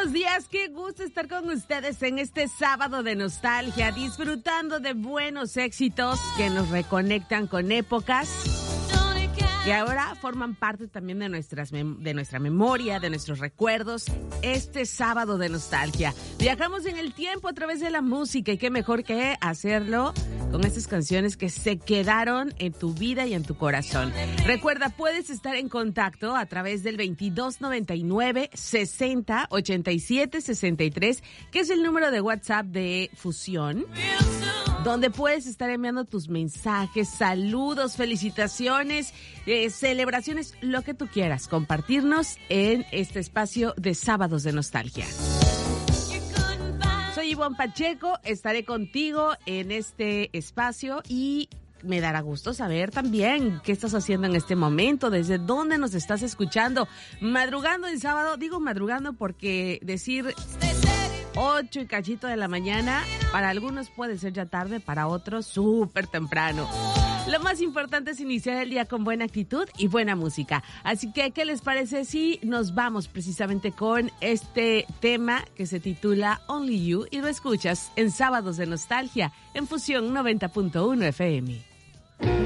buenos días, qué gusto estar con ustedes en este sábado de nostalgia, disfrutando de buenos éxitos que nos reconectan con épocas que ahora forman parte también de nuestra memoria, de nuestros recuerdos. Este sábado de nostalgia, viajamos en el tiempo a través de la música, y qué mejor que hacerlo con estas canciones que se quedaron en tu vida y en tu corazón. Recuerda, puedes estar en contacto a través del 2299-608763, que es el número de WhatsApp de Fusión, donde puedes estar enviando tus mensajes, saludos, felicitaciones, celebraciones, lo que tú quieras, compartirnos en este espacio de Sábados de Nostalgia. Soy Ivonne Pacheco, estaré contigo en este espacio y me dará gusto saber también qué estás haciendo en este momento, desde dónde nos estás escuchando. Madrugando el sábado, digo madrugando porque decir 8 y cachito de la mañana, para algunos puede ser ya tarde, para otros súper temprano. Lo más importante es iniciar el día con buena actitud y buena música. Así que, ¿qué les parece si nos vamos precisamente con este tema que se titula Only You y lo escuchas en Sábados de Nostalgia en Fusión 90.1 FM?